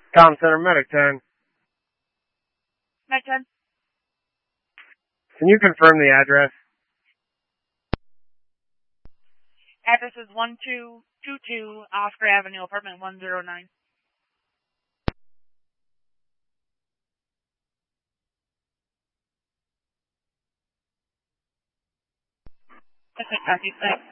Tom Center, Medic 10. Medic 10. Can you confirm the address? Address is 1222 Oscar Avenue, apartment 109. Thanks.